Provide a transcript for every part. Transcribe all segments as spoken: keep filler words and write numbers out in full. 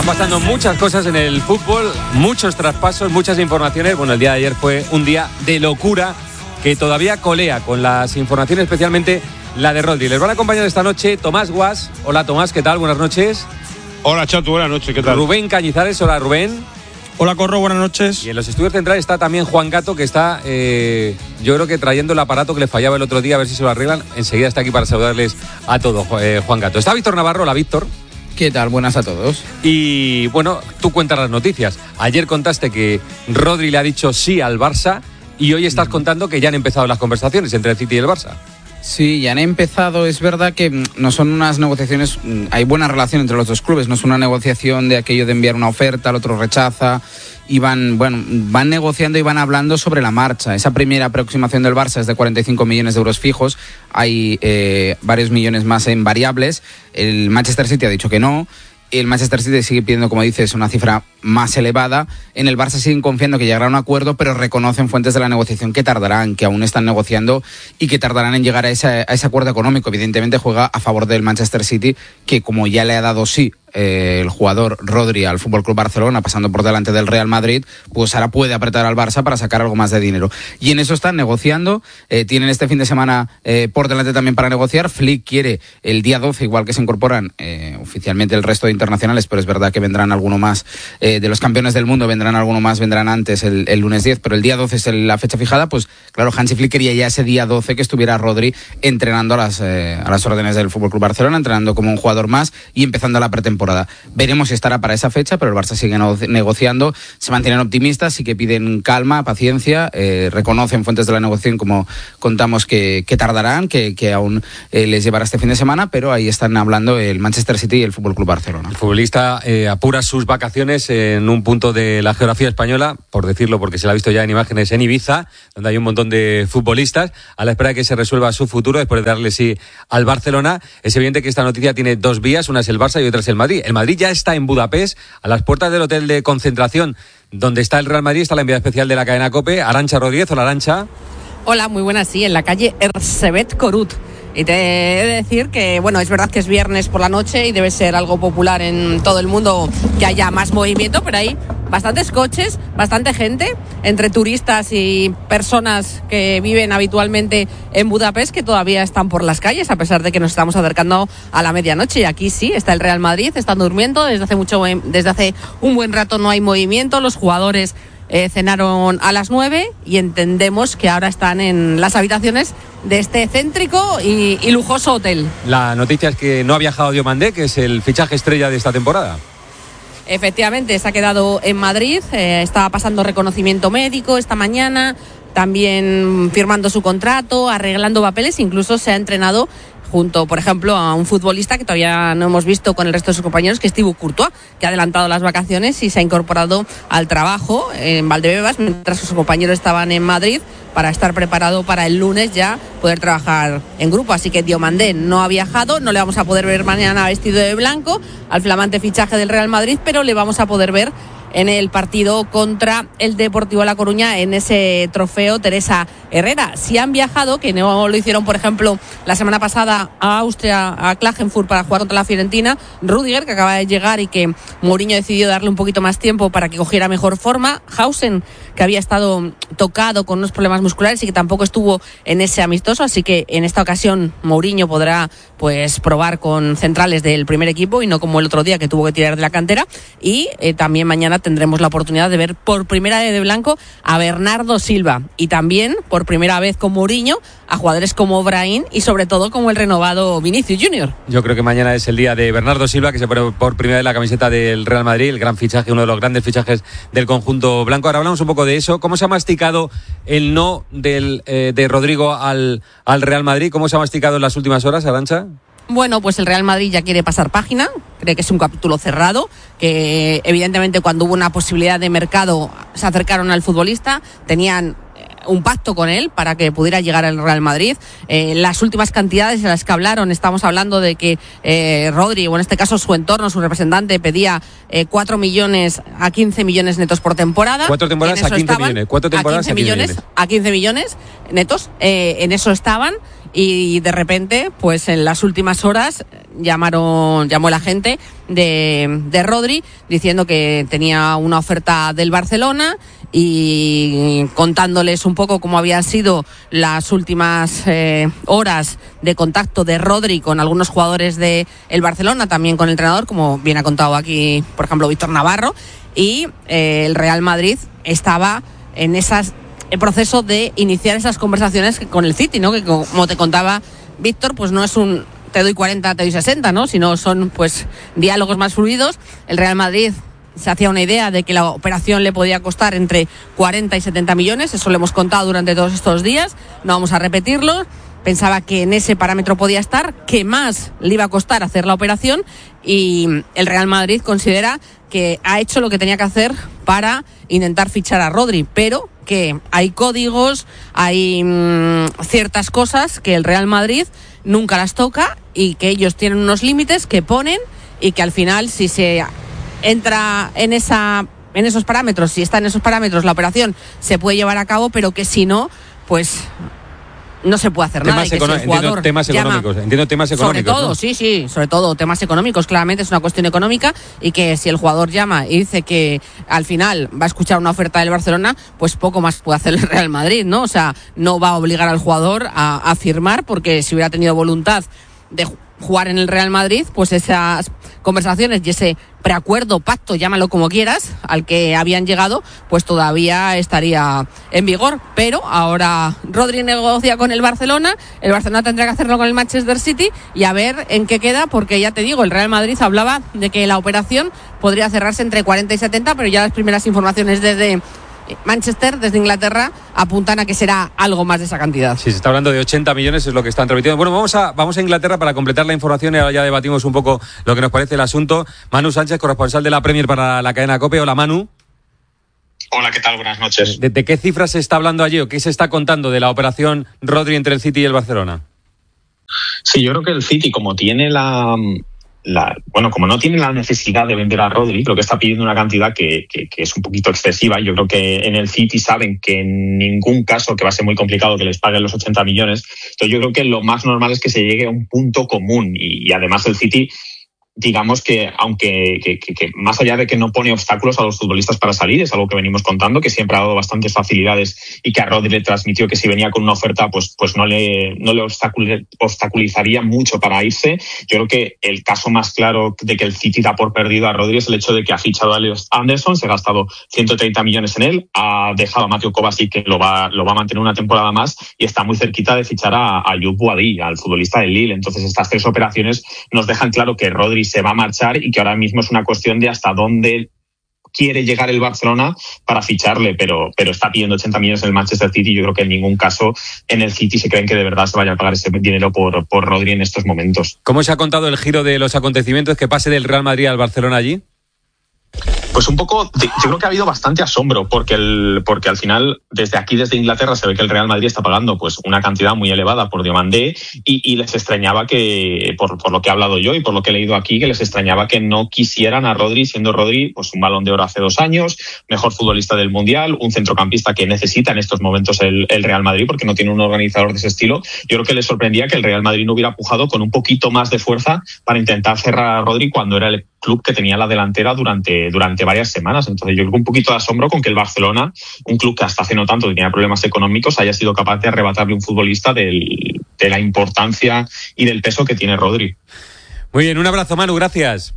Están pasando muchas cosas en el fútbol, muchos traspasos, muchas informaciones. Bueno, el día de ayer fue un día de locura que todavía colea con las informaciones, especialmente la de Rodri. Les van a acompañar esta noche Tomás Guas. Hola Tomás, ¿qué tal? Buenas noches. Hola Chato, buenas noches, ¿qué tal? Rubén Cañizares, hola Rubén. Hola Corro, buenas noches. Y en los estudios centrales está también Juan Gato, que está, eh, yo creo que trayendo el aparato que le fallaba el otro día, a ver si se lo arreglan. Enseguida está aquí para saludarles a todos, eh, Juan Gato. Está Víctor Navarro, hola Víctor. ¿Qué tal? Buenas a todos. Y bueno, tú cuentas las noticias. Ayer contaste que Rodri le ha dicho sí al Barça y hoy estás contando que ya han empezado las conversaciones entre el City y el Barça. Sí, ya han empezado. Es verdad que no son unas negociaciones, hay buena relación entre los dos clubes, no es una negociación de aquello de enviar una oferta, el otro rechaza, y van, bueno, van negociando y van hablando sobre la marcha. Esa primera aproximación del Barça es de cuarenta y cinco millones de euros fijos, hay eh, varios millones más en variables. El Manchester City ha dicho que no. El Manchester City sigue pidiendo, como dices, una cifra más elevada. En el Barça siguen confiando que llegará a un acuerdo, pero reconocen fuentes de la negociación que tardarán, que aún están negociando y que tardarán en llegar a ese, a ese acuerdo económico. Evidentemente juega a favor del Manchester City, que como ya le ha dado sí eh, el jugador Rodri al F C Barcelona, pasando por delante del Real Madrid, pues ahora puede apretar al Barça para sacar algo más de dinero. Y en eso están negociando. Eh, tienen este fin de semana eh, por delante también para negociar. Flick quiere el día doce, igual que se incorporan eh, oficialmente el resto de internacionales, pero es verdad que vendrán alguno más eh, de los campeones del mundo, vendrán alguno más, vendrán antes el, el lunes diez, pero el día doce es el, la fecha fijada. Pues claro, Hansi Flick quería ya ese día doce que estuviera Rodri entrenando a las, eh, a las órdenes del F C Barcelona, entrenando como un jugador más y empezando la pretemporada. Veremos si estará para esa fecha, pero el Barça sigue no, negociando, se mantienen optimistas y que piden calma, paciencia, eh, reconocen fuentes de la negociación, como contamos, que, que tardarán, que, que aún eh, les llevará este fin de semana, pero ahí están hablando el Manchester City y el F C Barcelona. El futbolista eh, apura sus vacaciones en un punto de la geografía española, por decirlo porque se la ha visto ya en imágenes, en Ibiza, donde hay un montón de futbolistas, a la espera de que se resuelva su futuro después de darle sí al Barcelona. Es evidente que esta noticia tiene dos vías, una es el Barça y otra es el Madrid. El Madrid ya está en Budapest, a las puertas del hotel de concentración donde está el Real Madrid, está la enviada especial de la cadena COPE, Arantxa Rodríguez. Hola Arantxa. Hola, muy buenas, sí, en la calle Erzsébet Korut. Y te he de decir que, bueno, es verdad que es viernes por la noche y debe ser algo popular en todo el mundo que haya más movimiento, pero hay bastantes coches, bastante gente, entre turistas y personas que viven habitualmente en Budapest, que todavía están por las calles, a pesar de que nos estamos acercando a la medianoche. Y aquí sí, está el Real Madrid, están durmiendo, desde hace mucho, desde hace un buen rato no hay movimiento, los jugadores Eh, cenaron a las nueve y entendemos que ahora están en las habitaciones de este céntrico y, y lujoso hotel. La noticia es que no ha viajado Diomandé, que es el fichaje estrella de esta temporada. Efectivamente, se ha quedado en Madrid, eh, estaba pasando reconocimiento médico esta mañana, también firmando su contrato, arreglando papeles, incluso se ha entrenado junto, por ejemplo, a un futbolista que todavía no hemos visto con el resto de sus compañeros, que es Thibaut Courtois, que ha adelantado las vacaciones y se ha incorporado al trabajo en Valdebebas, mientras sus compañeros estaban en Madrid, para estar preparado para el lunes ya poder trabajar en grupo. Así que Diomandé no ha viajado, no le vamos a poder ver mañana vestido de blanco al flamante fichaje del Real Madrid, pero le vamos a poder ver en el partido contra el Deportivo La Coruña, en ese trofeo Teresa Herrera. Si han viajado, que no lo hicieron, por ejemplo, la semana pasada a Austria, a Klagenfurt, para jugar contra la Fiorentina, Rüdiger, que acaba de llegar y que Mourinho decidió darle un poquito más tiempo para que cogiera mejor forma, Hausen, que había estado tocado con unos problemas musculares y que tampoco estuvo en ese amistoso, así que en esta ocasión Mourinho podrá pues probar con centrales del primer equipo y no como el otro día que tuvo que tirar de la cantera. Y eh, también mañana tendremos la oportunidad de ver por primera vez de blanco a Bernardo Silva y también por primera vez con Mourinho a jugadores como Brahim y sobre todo como el renovado Vinicius Junior. Yo creo que mañana es el día de Bernardo Silva, que se pone por primera vez la camiseta del Real Madrid, el gran fichaje, uno de los grandes fichajes del conjunto blanco. Ahora hablamos un poco de eso. ¿Cómo se ha masticado el no del, eh, de Rodrigo al, al Real Madrid? ¿Cómo se ha masticado en las últimas horas, Arantxa? Bueno, pues el Real Madrid ya quiere pasar página, cree que es un capítulo cerrado, que evidentemente cuando hubo una posibilidad de mercado se acercaron al futbolista, tenían un pacto con él para que pudiera llegar al Real Madrid. Eh, las últimas cantidades de las que hablaron, estamos hablando de que eh, Rodri, o en este caso su entorno, su representante, pedía eh, cuatro millones a quince millones netos por temporada. Cuatro temporadas a quince estaban, millones. Cuatro temporadas a quince millones, a quince millones netos. Eh, en eso estaban. y de repente, pues en las últimas horas llamaron, llamó el agente de, de Rodri diciendo que tenía una oferta del Barcelona y contándoles un poco cómo habían sido las últimas eh, horas de contacto de Rodri con algunos jugadores de el Barcelona, también con el entrenador, como bien ha contado aquí, por ejemplo, Víctor Navarro, y eh, el Real Madrid estaba en esas el proceso de iniciar esas conversaciones con el City, ¿no? Que como te contaba Víctor, pues no es un te doy cuarenta, te doy sesenta, ¿no? Sino son pues diálogos más fluidos. El Real Madrid se hacía una idea de que la operación le podía costar entre cuarenta y setenta millones, eso lo hemos contado durante todos estos días, no vamos a repetirlo. Pensaba que en ese parámetro podía estar, que más le iba a costar hacer la operación, y el Real Madrid considera que ha hecho lo que tenía que hacer para intentar fichar a Rodri, pero que hay códigos, hay mmm, ciertas cosas que el Real Madrid nunca las toca y que ellos tienen unos límites que ponen, y que al final, si se entra en esa en esos parámetros, si está en esos parámetros, la operación se puede llevar a cabo, pero que si no, pues no se puede hacer temas nada. Y que econo- si el jugador entiendo temas llama, económicos, entiendo temas económicos. Sobre todo, ¿no? sí, sí, sobre todo temas económicos, claramente es una cuestión económica, y que si el jugador llama y dice que al final va a escuchar una oferta del Barcelona, pues poco más puede hacer el Real Madrid, ¿no? O sea, no va a obligar al jugador a, a firmar, porque si hubiera tenido voluntad de jugar en el Real Madrid, pues esas conversaciones y ese preacuerdo, pacto, llámalo como quieras, al que habían llegado, pues todavía estaría en vigor. Pero ahora Rodri negocia con el Barcelona, el Barcelona tendrá que hacerlo con el Manchester City, y a ver en qué queda, porque ya te digo, el Real Madrid hablaba de que la operación podría cerrarse entre cuarenta y setenta, pero ya las primeras informaciones desde Manchester, desde Inglaterra, apuntan a que será algo más de esa cantidad. Sí, se está hablando de ochenta millones, es lo que están transmitiendo. Bueno, vamos a, vamos a Inglaterra para completar la información, y ahora ya debatimos un poco lo que nos parece el asunto. Manu Sánchez, corresponsal de la Premier para la cadena COPE. Hola, Manu. Hola, ¿qué tal? Buenas noches. ¿De, de qué cifras se está hablando allí, o qué se está contando de la operación Rodri entre el City y el Barcelona? Sí, yo creo que el City, como tiene la... La, bueno, como no tiene la necesidad de vender a Rodri, creo que está pidiendo una cantidad que, que, que es un poquito excesiva. Yo creo que en el City saben que en ningún caso, que va a ser muy complicado que les paguen los ochenta millones. Entonces yo creo que lo más normal es que se llegue a un punto común, y, y además el City, digamos que aunque que, que, que más allá de que no pone obstáculos a los futbolistas para salir, es algo que venimos contando, que siempre ha dado bastantes facilidades, y que a Rodri le transmitió que si venía con una oferta, pues, pues no le, no le obstacul- obstaculizaría mucho para irse. Yo creo que el caso más claro de que el City da por perdido a Rodri es el hecho de que ha fichado a Elliot Anderson, se ha gastado ciento treinta millones en él, ha dejado a Mateo Kovacic, que lo va, lo va a mantener una temporada más, y está muy cerquita de fichar a, a Youp Boadi, al futbolista del Lille. Entonces estas tres operaciones nos dejan claro que Rodri se va a marchar, y que ahora mismo es una cuestión de hasta dónde quiere llegar el Barcelona para ficharle, pero, pero está pidiendo ochenta millones en el Manchester City. Yo creo que en ningún caso en el City se creen que de verdad se vaya a pagar ese dinero por, por Rodri en estos momentos. ¿Cómo se ha contado el giro de los acontecimientos, que pase del Real Madrid al Barcelona allí? Pues un poco, yo creo que ha habido bastante asombro, porque el, porque al final, desde aquí, desde Inglaterra, se ve que el Real Madrid está pagando pues una cantidad muy elevada por Diomandé, y, y les extrañaba que, por, por lo que he hablado yo y por lo que he leído aquí, que les extrañaba que no quisieran a Rodri, siendo Rodri pues un Balón de Oro hace dos años, mejor futbolista del Mundial, un centrocampista que necesita en estos momentos el, el Real Madrid, porque no tiene un organizador de ese estilo. Yo creo que les sorprendía que el Real Madrid no hubiera pujado con un poquito más de fuerza para intentar cerrar a Rodri, cuando era el club que tenía la delantera durante, durante varias semanas. Entonces yo creo que un poquito de asombro con que el Barcelona, un club que hasta hace no tanto tenía problemas económicos, haya sido capaz de arrebatarle un futbolista del, de la importancia y del peso que tiene Rodri. Muy bien, un abrazo, Manu, gracias.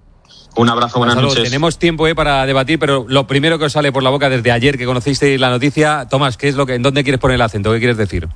Un abrazo, buenas Gonzalo, noches. Tenemos tiempo eh, para debatir, pero lo primero que os sale por la boca desde ayer que conocisteis la noticia, Tomás, ¿qué es lo que, en dónde quieres poner el acento? ¿Qué quieres decir?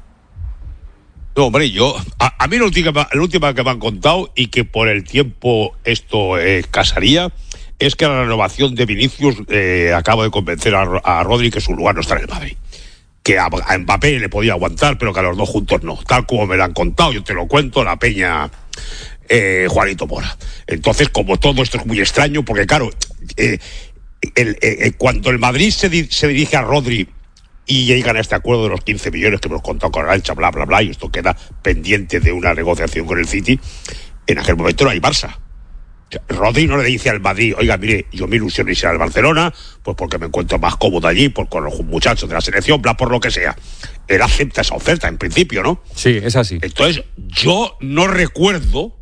No, hombre, yo, a, a mí la última, la última que me han contado, y que por el tiempo esto eh, casaría, es que la renovación de Vinicius eh, acaba de convencer a, a Rodri que su lugar no está en el Madrid. Que a, a Mbappé le podía aguantar, pero que a los dos juntos no. Tal como me lo han contado, yo te lo cuento, la peña eh, Juanito Mora. Entonces, como todo esto es muy extraño, porque claro, eh, el, eh, cuando el Madrid se, di, se dirige a Rodri y llegan a este acuerdo de los quince millones que hemos contado con Arancha, bla, bla, bla, y esto queda pendiente de una negociación con el City, en aquel momento no hay Barça. Rodri no le dice al Madrid, oiga, mire, yo mi ilusión es ir al Barcelona, pues porque me encuentro más cómodo allí, por, con los muchachos de la selección, bla, por lo que sea. Él acepta esa oferta, en principio, ¿no? Sí, es así. Entonces, yo no recuerdo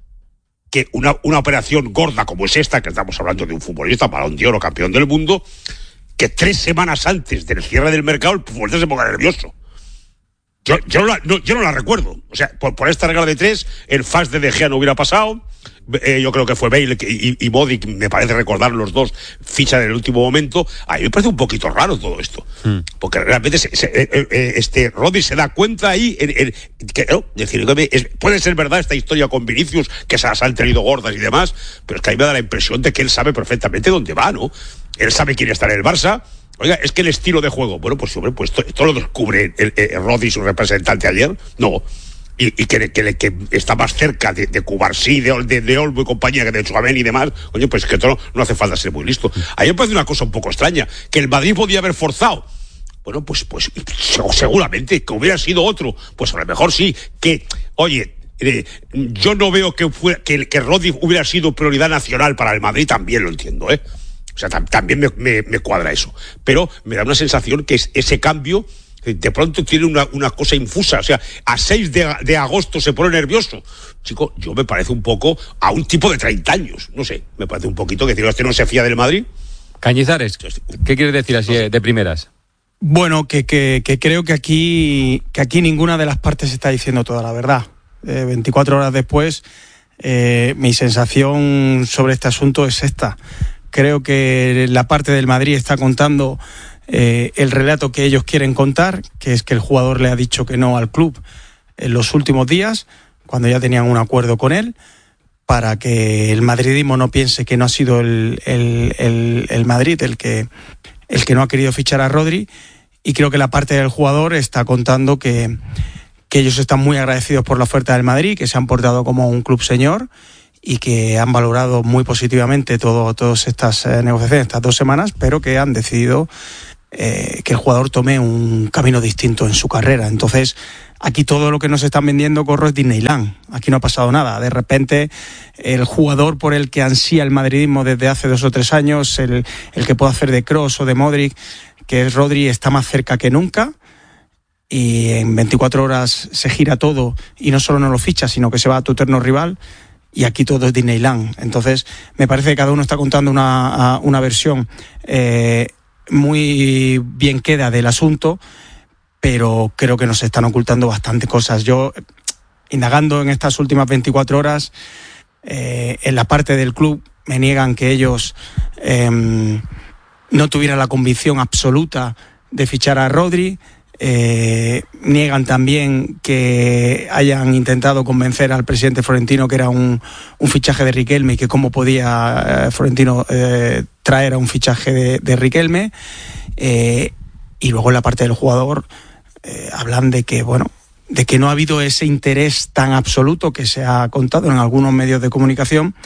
que una, una operación gorda como es esta, que estamos hablando de un futbolista, Balón de Oro, campeón del mundo, que tres semanas antes del cierre del mercado el futbolista se ponga nervioso. Yo, yo, no la, no, yo no la recuerdo. O sea, por, por esta regla de tres, el fast de De Gea no hubiera pasado. Eh, yo creo que fue Bale y, y Modric, me parece recordar los dos, fichan en el último momento. A mí me parece un poquito raro todo esto. Mm. Porque realmente se, se, eh, eh, este Rodri se da cuenta ahí. En, en, que, no, decir, es, puede ser verdad esta historia con Vinicius, que se las han tenido gordas y demás, pero es que a mí me da la impresión de que él sabe perfectamente dónde va, ¿no? Él sabe quién está en el Barça. Oiga, es que el estilo de juego, bueno, pues hombre, pues esto, esto lo descubre el, el, el Rodri, su representante ayer, no, y, y que, que, que está más cerca de, de Cubarsí, de, de, de Olmo y compañía, que de Tchouaméni y demás. Oye, pues que esto no, no hace falta ser muy listo. A mí me parece una cosa un poco extraña, que el Madrid podía haber forzado. Bueno, pues, pues seguramente que hubiera sido otro, pues a lo mejor sí, que, oye, eh, yo no veo que, fuera, que, que Rodri hubiera sido prioridad nacional para el Madrid, también lo entiendo, ¿eh? O sea, tam- también me, me, me cuadra eso. Pero me da una sensación que es, ese cambio de pronto tiene una, una cosa infusa. O sea, a seis de, de agosto se pone nervioso. Chico, yo me parece un poco a un tipo de treinta años. No sé, me parece un poquito que este no se fía del Madrid. Cañizares, ¿qué quieres decir así de primeras? Bueno, que, que, que creo que aquí, que aquí ninguna de las partes está diciendo toda la verdad. Eh, veinticuatro horas después, eh, mi sensación sobre este asunto es esta. Creo que la parte del Madrid está contando eh, el relato que ellos quieren contar, que es que el jugador le ha dicho que no al club en los últimos días, cuando ya tenían un acuerdo con él, para que el madridismo no piense que no ha sido el, el, el, el Madrid el que, el que no ha querido fichar a Rodri. Y creo que la parte del jugador está contando que, que ellos están muy agradecidos por la oferta del Madrid, que se han portado como un club señor, y que han valorado muy positivamente todo, todas estas eh, negociaciones, estas dos semanas, pero que han decidido eh, que el jugador tome un camino distinto en su carrera. Entonces, aquí todo lo que nos están vendiendo, Corro, es Disneyland. Aquí no ha pasado nada. De repente, el jugador por el que ansía el madridismo desde hace dos o tres años, el, el que puede hacer de Kroos o de Modric, que es Rodri, está más cerca que nunca. Y en veinticuatro horas se gira todo, y no solo no lo ficha, sino que se va a tu eterno rival. Y aquí todo es Disneyland. Entonces, me parece que cada uno está contando una, una versión eh, muy bien queda del asunto, pero creo que nos están ocultando bastantes cosas. Yo, indagando en estas últimas veinticuatro horas, eh, en la parte del club me niegan que ellos eh, no tuvieran la convicción absoluta de fichar a Rodri. Eh, niegan también que hayan intentado convencer al presidente Florentino que era un, un fichaje de Riquelme y que cómo podía eh, Florentino eh, traer a un fichaje de, de Riquelme. Eh, y luego en la parte del jugador eh, hablan de que, bueno, de que no ha habido ese interés tan absoluto que se ha contado en algunos medios de comunicación.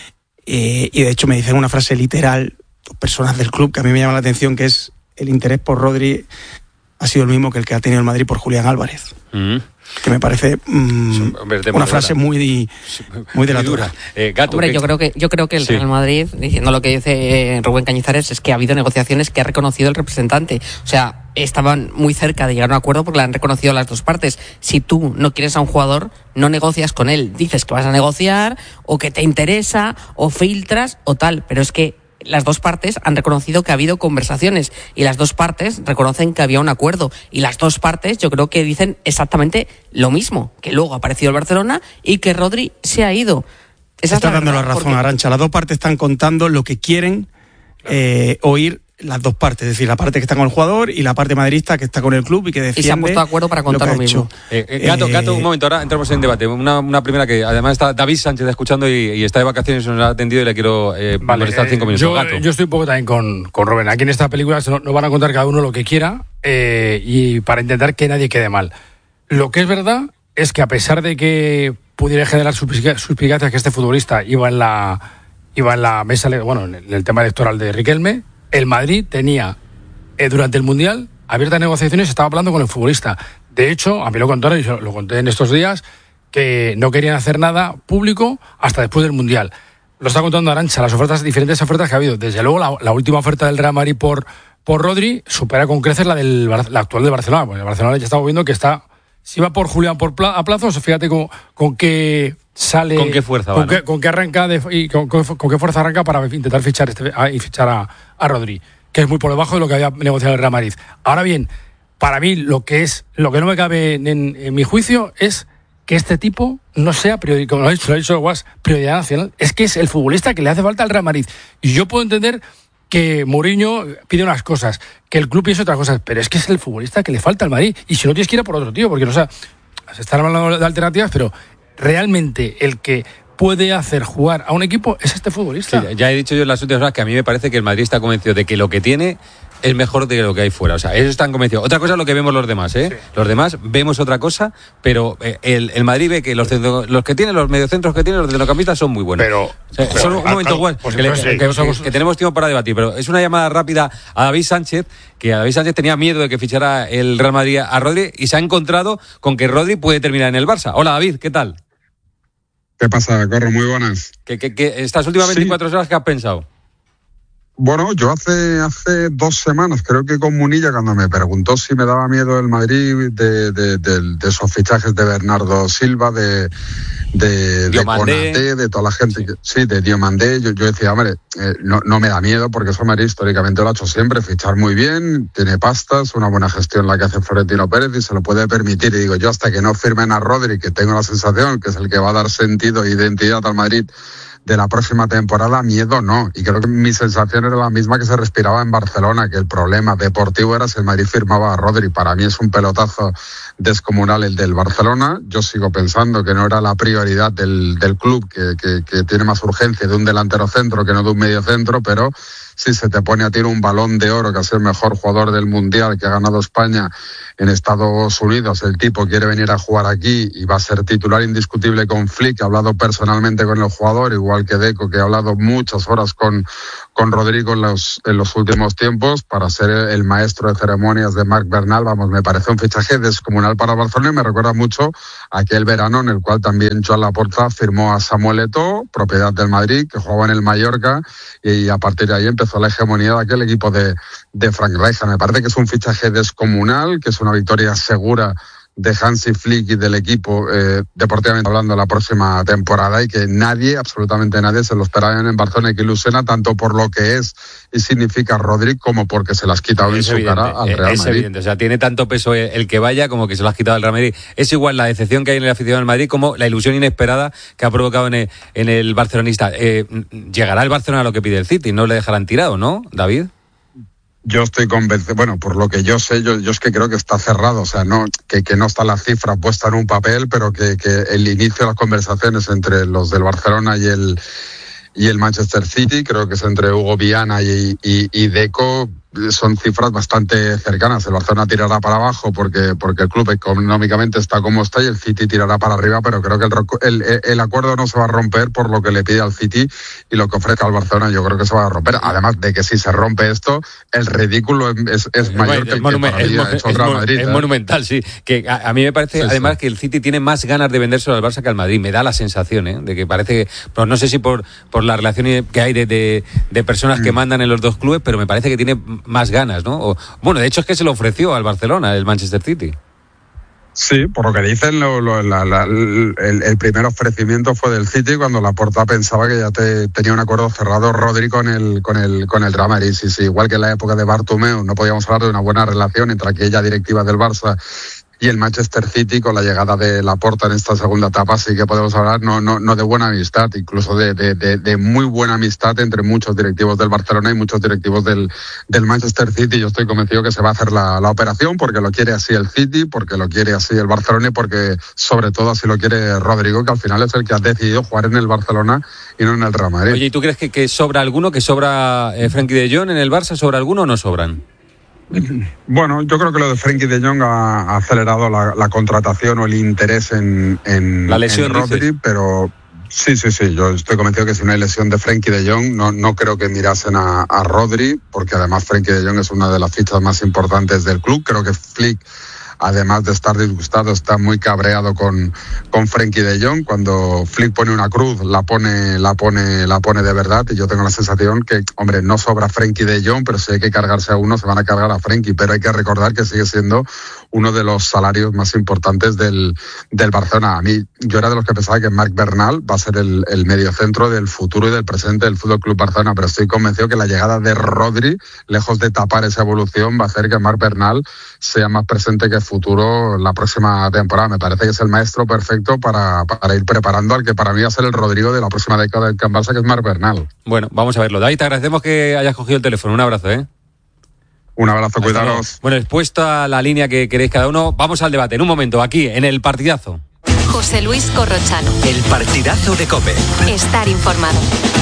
Eh, y de hecho me dicen una frase literal, personas del club, que a mí me llama la atención, que es: el interés por Rodri ha sido el mismo que el que ha tenido el Madrid por Julián Álvarez. Mm. Que me parece mm, Hombre, una frase muy, muy de la dura. Eh, Gato, Hombre, yo creo que yo creo que el sí. Real Madrid, diciendo lo que dice Rubén Cañizares, es que ha habido negociaciones que ha reconocido el representante. O sea, estaban muy cerca de llegar a un acuerdo porque la han reconocido las dos partes. Si tú no quieres a un jugador, no negocias con él. Dices que vas a negociar, o que te interesa, o filtras, o tal. Pero es que las dos partes han reconocido que ha habido conversaciones, y las dos partes reconocen que había un acuerdo, y las dos partes yo creo que dicen exactamente lo mismo, que luego ha aparecido el Barcelona y que Rodri se ha ido. Esa Estás dando la razón, porque... Arantxa. Las dos partes están contando lo que quieren eh, oír las dos partes, es decir, la parte que está con el jugador y la parte madridista que está con el club y que defiende. Y se han puesto de acuerdo para contar lo, lo mismo. Eh, eh, Gato, Gato, un momento, ahora entramos en debate. Una, una primera que además está David Sánchez escuchando y, y está de vacaciones, nos ha atendido y le quiero eh, vale, molestar cinco minutos. Yo, Gato. yo estoy un poco también con, con Rubén. Aquí en esta película nos no van a contar cada uno lo que quiera eh, y para intentar que nadie quede mal. Lo que es verdad es que a pesar de que pudiera generar suspicacias que este futbolista iba en la iba en la mesa, bueno, en el tema electoral de Riquelme, el Madrid tenía eh, durante el Mundial abiertas negociaciones, estaba hablando con el futbolista. De hecho, a mí lo contaron, y lo conté en estos días, que no querían hacer nada público hasta después del Mundial. lo está contando Arantxa, las ofertas, diferentes ofertas que ha habido. Desde luego, la, la última oferta del Real Madrid por, por Rodri supera con creces la del la actual del Barcelona. Pues el Barcelona ya estamos viendo que está, si va por Julián por pla, a plazos, fíjate con, con qué sale, con qué fuerza, con, va, qué, ¿no? con qué arranca de, y con, con, con qué fuerza arranca para intentar fichar este a, y fichar a, a Rodri, que es muy por debajo de lo que había negociado el Real Madrid. Ahora bien, para mí lo que es, lo que no me cabe en, en mi juicio es que este tipo no sea prioridad, como lo ha dicho, lo ha dicho Guas, prioridad nacional. Es que es el futbolista que le hace falta al Real Madrid. Y yo puedo entender que Mourinho pide unas cosas, que el club piensa otras cosas, pero es que es el futbolista que le falta al Madrid. Y si no tienes que ir a por otro tío, porque no, o sea, se están hablando de alternativas, pero realmente el que puede hacer jugar a un equipo es este futbolista. Sí, ya he dicho yo en las últimas horas que a mí me parece que el Madrid está convencido de que lo que tiene es mejor de lo que hay fuera. O sea, ellos están convencidos. Otra cosa es lo que vemos los demás, ¿eh? Sí. Los demás vemos otra cosa, pero el, el Madrid ve que los, los que tienen, los mediocentros que tienen, los centrocampistas son muy buenos. Pero, o sea, pero solo un momento, Juan, pues, que, le, pues, que, sí, que, somos... que tenemos tiempo para debatir, pero es una llamada rápida a David Sánchez, que a David Sánchez tenía miedo de que fichara el Real Madrid a Rodri y se ha encontrado con que Rodri puede terminar en el Barça. Hola, David, ¿qué tal? ¿Qué pasa, Corro? Muy buenas. ¿Qué, qué, qué, estas últimas veinticuatro sí. horas, ¿qué has pensado? Bueno, yo hace hace dos semanas, creo que con Munilla, cuando me preguntó si me daba miedo el Madrid de, de, de, de esos fichajes de Bernardo Silva, de de, de Konaté, de toda la gente, sí, que, sí de Diomandé, yo, yo decía, hombre, eh, no, no me da miedo porque eso Madrid históricamente lo ha hecho siempre, fichar muy bien, tiene pastas, una buena gestión la que hace Florentino Pérez y se lo puede permitir. Y digo, yo hasta que no firmen a Rodri, que tengo la sensación que es el que va a dar sentido e identidad al Madrid de la próxima temporada, miedo no. Y creo que mi sensación era la misma que se respiraba en Barcelona, que el problema deportivo era si el Madrid firmaba a Rodri. Para mí es un pelotazo descomunal el del Barcelona. Yo sigo pensando que no era la prioridad del, del club, que, que, que tiene más urgencia de un delantero centro que no de un medio centro, pero si se te pone a tiro un Balón de Oro, que es el mejor jugador del Mundial, que ha ganado España en Estados Unidos, el tipo quiere venir a jugar aquí y va a ser titular indiscutible con Flick, he hablado personalmente con el jugador, igual que Deco, que ha hablado muchas horas con, con Rodrigo en los, en los últimos tiempos, para ser el maestro de ceremonias de Marc Bernal. Vamos, me parece un fichaje descomunal para Barcelona y me recuerda mucho a aquel verano en el cual también Joan Laporta firmó a Samuel Eto'o, propiedad del Madrid, que jugaba en el Mallorca, y a partir de ahí empezó la hegemonía de aquel equipo de, de Frank Rijkaard. Me parece que es un fichaje descomunal, que es una victoria segura de Hansi Flick y del equipo, eh, deportivamente hablando, la próxima temporada, y que nadie, absolutamente nadie, se lo esperaba en Barcelona, y que ilusiona tanto por lo que es y significa Rodri como porque se las ha quitado es en su evidente, cara al Real es Madrid. Evidente, o sea, tiene tanto peso el que vaya como que se lo has quitado al Real Madrid. Es igual la decepción que hay en el aficionado del Madrid como la ilusión inesperada que ha provocado en el, en el barcelonista. Eh, llegará el Barcelona a lo que pide el City, no le dejarán tirado, ¿no, David? Yo estoy convencido, bueno, por lo que yo sé, yo, yo es que creo que está cerrado, o sea, no que, que no está la cifra puesta en un papel, pero que, que el inicio de las conversaciones entre los del Barcelona y el y el Manchester City, creo que es entre Hugo Viana y, y, y Deco, son cifras bastante cercanas. El Barcelona tirará para abajo porque porque el club económicamente está como está y el City tirará para arriba, pero creo que el, el, el acuerdo no se va a romper por lo que le pide al City y lo que ofrezca al Barcelona. Yo creo que se va a romper, además de que si se rompe esto, el ridículo es, es mayor es, que el monument, que para mí ha hecho el Real Madrid. Es ¿eh? monumental, sí. Que a, a mí me parece, sí, además, sí. que el City tiene más ganas de vendérselo al Barça que al Madrid. Me da la sensación, ¿eh? De que parece que, pues no sé si por, por la relación que hay de, de, de personas mm. que mandan en los dos clubes, pero me parece que tiene más ganas, ¿no? O, bueno, de hecho es que se lo ofreció al Barcelona, el Manchester City. Sí, por lo que dicen, lo, lo, la, la, el, el primer ofrecimiento fue del City cuando Laporta pensaba que ya te, tenía un acuerdo cerrado Rodri con el con el con el Real Madrid. Sí, sí, igual que en la época de Bartomeu no podíamos hablar de una buena relación entre aquella directiva del Barça y el Manchester City, con la llegada de Laporta en esta segunda etapa sí que podemos hablar no no no de buena amistad, incluso de, de, de, de muy buena amistad entre muchos directivos del Barcelona y muchos directivos del, del Manchester City. Yo estoy convencido que se va a hacer la, la operación porque lo quiere así el City, porque lo quiere así el Barcelona y porque sobre todo así lo quiere Rodrigo, que al final es el que ha decidido jugar en el Barcelona y no en el Real Madrid. Oye, ¿y tú crees que, que sobra alguno, que sobra eh, Frenkie de Jong en el Barça? ¿Sobra alguno o no sobran? Bueno, yo creo que lo de Frenkie de Jong ha, ha acelerado la, la contratación o el interés en, en, la lesión, en Rodri, dices. Pero sí, sí, sí, yo estoy convencido que si no hay lesión de Frenkie de Jong, no, no creo que mirasen a, a Rodri, porque además Frenkie de Jong es una de las fichas más importantes del club. Creo que Flick además de estar disgustado, está muy cabreado con, con Frenkie de Jong. Cuando Flick pone una cruz, la pone, la pone, la pone de verdad, y yo tengo la sensación que, hombre, no sobra Frenkie de Jong, pero si hay que cargarse a uno, se van a cargar a Frenkie, pero hay que recordar que sigue siendo uno de los salarios más importantes del, del Barcelona. A mí, yo era de los que pensaba que Marc Bernal va a ser el, el mediocentro del futuro y del presente del Fútbol Club Barcelona, pero estoy convencido que la llegada de Rodri, lejos de tapar esa evolución, va a hacer que Marc Bernal sea más presente que futuro la próxima temporada. Me parece que es el maestro perfecto para, para ir preparando al que para mí va a ser el Rodrigo de la próxima década del Can Barça, que es Marc Bernal. Bueno, vamos a verlo. David, te agradecemos que hayas cogido el teléfono. Un abrazo, ¿eh? Un abrazo, cuidaros. Bueno, expuesta la línea que queréis cada uno, vamos al debate en un momento, aquí, en El Partidazo. José Luis Corrochano. El Partidazo de COPE. Estar informado.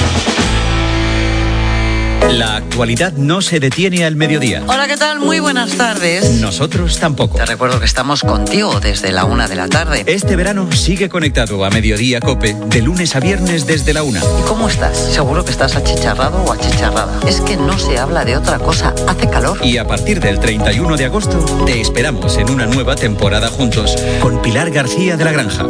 La actualidad no se detiene al mediodía. Hola, ¿qué tal? Muy buenas tardes. Nosotros tampoco. Te recuerdo que estamos contigo desde la una de la tarde. Este verano sigue conectado a Mediodía COPE de lunes a viernes desde la una. ¿Y cómo estás? Seguro que estás achicharrado o achicharrada. Es que no se habla de otra cosa. Hace calor. Y a partir del treinta y uno de agosto te esperamos en una nueva temporada juntos con Pilar García de la Granja.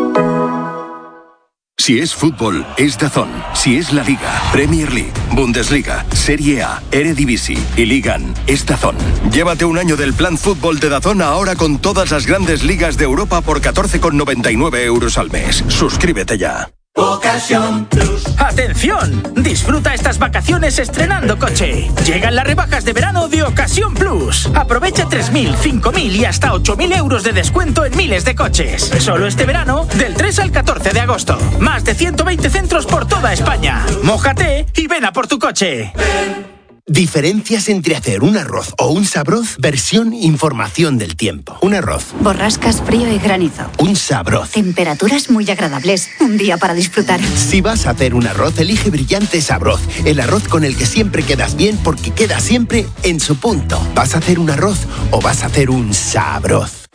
Si es fútbol, es DAZN. Si es la Liga, Premier League, Bundesliga, Serie A, Eredivisie y Ligan, es DAZN. Llévate un año del plan fútbol de DAZN ahora con todas las grandes ligas de Europa por catorce con noventa y nueve euros al mes. Suscríbete ya. Ocasión Plus. ¡Atención! Disfruta estas vacaciones estrenando coche. Llegan las rebajas de verano de Ocasión Plus. Aprovecha tres mil, cinco mil y hasta ocho mil euros de descuento en miles de coches. Solo este verano, del tres al catorce de agosto. Más de ciento veinte centros por toda España. Mójate y ven a por tu coche. Ven. Diferencias entre hacer un arroz o un sabroz, versión información del tiempo. Un arroz. Borrascas, frío y granizo. Un sabroz. Temperaturas muy agradables. Un día para disfrutar. Si vas a hacer un arroz, elige Brillante Sabroz. El arroz con el que siempre quedas bien porque queda siempre en su punto. ¿Vas a hacer un arroz o vas a hacer un sabroz?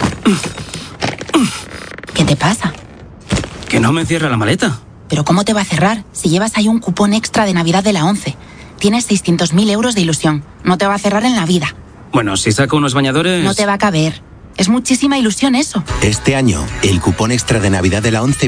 ¿Qué te pasa? Que no me cierra la maleta. ¿Pero cómo te va a cerrar si llevas ahí un cupón extra de Navidad de la ONCE? Tienes seiscientos mil euros de ilusión. No te va a cerrar en la vida. Bueno, si saco unos bañadores... No te va a caber. Es muchísima ilusión eso. Este año, el cupón extra de Navidad de la ONCE